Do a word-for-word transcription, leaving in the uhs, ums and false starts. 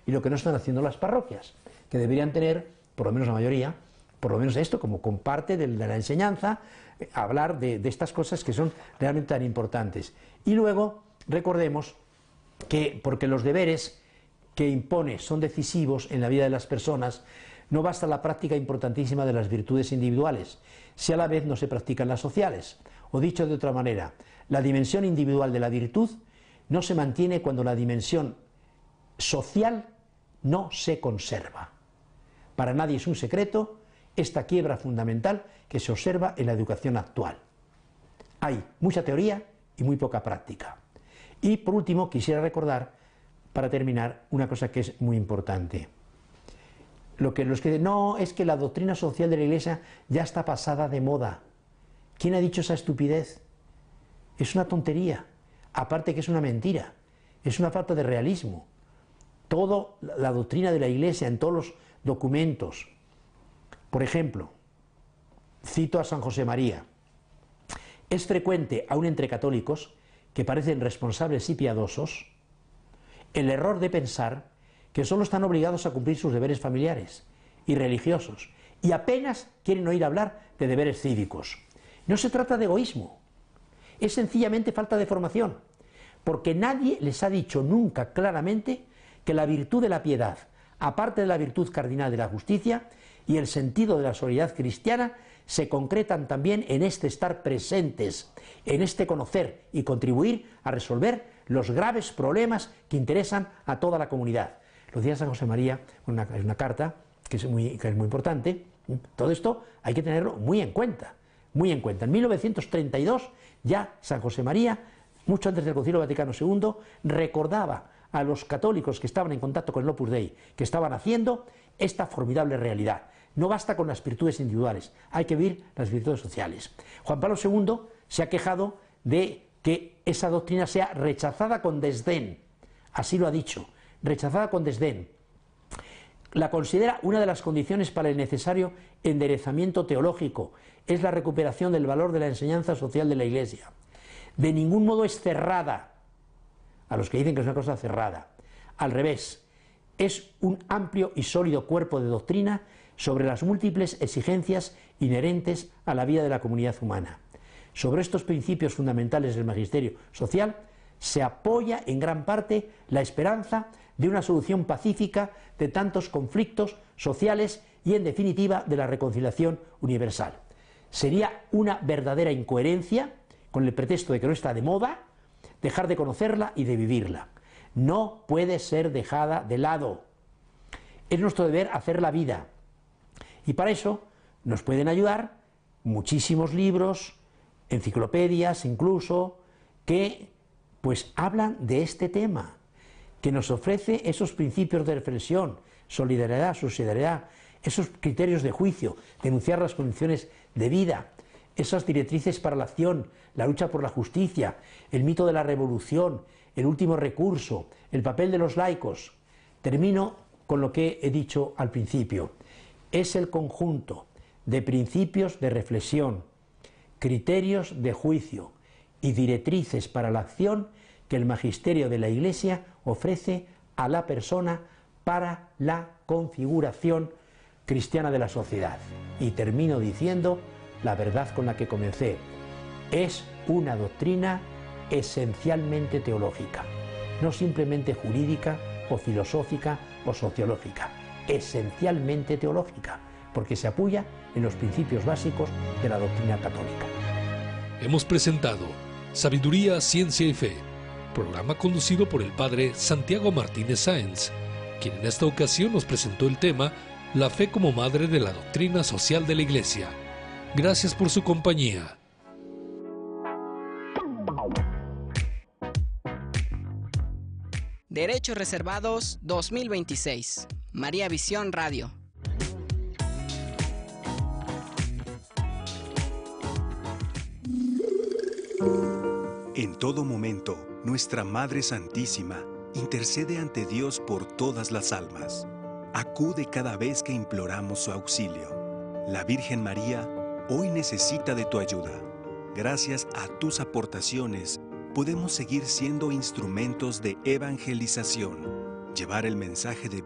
y lo que no están haciendo las parroquias, que deberían tener, por lo menos la mayoría, por lo menos esto, como comparte de, de la enseñanza, eh, hablar de, de estas cosas que son realmente tan importantes. Y luego, recordemos que, porque los deberes que impone son decisivos en la vida de las personas, no basta la práctica importantísima de las virtudes individuales, si a la vez no se practican las sociales. O dicho de otra manera, la dimensión individual de la virtud no se mantiene cuando la dimensión social no se conserva. Para nadie es un secreto esta quiebra fundamental que se observa en la educación actual. Hay mucha teoría y muy poca práctica. Y por último quisiera recordar, para terminar, una cosa que es muy importante. Lo que los que dicen, no, es que la doctrina social de la Iglesia ya está pasada de moda. ¿Quién ha dicho esa estupidez? Es una tontería, aparte que es una mentira, es una falta de realismo. Toda la doctrina de la Iglesia en todos los documentos, por ejemplo, cito a San José María, es frecuente aún entre católicos que parecen responsables y piadosos el error de pensar que solo están obligados a cumplir sus deberes familiares y religiosos y apenas quieren oír hablar de deberes cívicos. No se trata de egoísmo, es sencillamente falta de formación, porque nadie les ha dicho nunca claramente que la virtud de la piedad, aparte de la virtud cardinal de la justicia y el sentido de la solidaridad cristiana, se concretan también en este estar presentes, en este conocer y contribuir a resolver los graves problemas que interesan a toda la comunidad. Lo decía San José María, una, es una carta que es, muy, que es muy importante. Todo esto hay que tenerlo muy en cuenta, muy en cuenta. En mil novecientos treinta y dos ya San José María, mucho antes del Concilio Vaticano segundo, recordaba a los católicos que estaban en contacto con el Opus Dei, que estaban haciendo esta formidable realidad. No basta con las virtudes individuales, hay que vivir las virtudes sociales. Juan Pablo segundo se ha quejado de que esa doctrina sea rechazada con desdén, así lo ha dicho, rechazada con desdén. La considera una de las condiciones para el necesario enderezamiento teológico, es la recuperación del valor de la enseñanza social de la Iglesia. De ningún modo es cerrada, a los que dicen que es una cosa cerrada. Al revés, es un amplio y sólido cuerpo de doctrina sobre las múltiples exigencias inherentes a la vida de la comunidad humana. Sobre estos principios fundamentales del magisterio social se apoya en gran parte la esperanza de una solución pacífica de tantos conflictos sociales y, en definitiva, de la reconciliación universal. Sería una verdadera incoherencia, con el pretexto de que no está de moda, dejar de conocerla y de vivirla. No puede ser dejada de lado. Es nuestro deber hacer la vida. Y para eso nos pueden ayudar muchísimos libros, enciclopedias incluso, que pues hablan de este tema, que nos ofrece esos principios de reflexión, solidaridad, subsidiariedad, esos criterios de juicio, denunciar las condiciones de vida, esas directrices para la acción, la lucha por la justicia, el mito de la revolución, el último recurso, el papel de los laicos. Termino con lo que he dicho al principio. Es el conjunto de principios de reflexión, criterios de juicio y directrices para la acción que el magisterio de la Iglesia ofrece a la persona para la configuración cristiana de la sociedad. Y termino diciendo la verdad con la que comencé. Es una doctrina esencialmente teológica, no simplemente jurídica o filosófica o sociológica, esencialmente teológica, porque se apoya en los principios básicos de la doctrina católica. Hemos presentado Sabiduría, Ciencia y Fe, programa conducido por el padre Santiago Martínez Sáenz, quien en esta ocasión nos presentó el tema La fe como madre de la doctrina social de la Iglesia. Gracias por su compañía. Derechos Reservados dos mil veintiséis. María Visión Radio. En todo momento, nuestra Madre Santísima intercede ante Dios por todas las almas. Acude cada vez que imploramos su auxilio. La Virgen María hoy necesita de tu ayuda. Gracias a tus aportaciones, podemos seguir siendo instrumentos de evangelización, llevar el mensaje de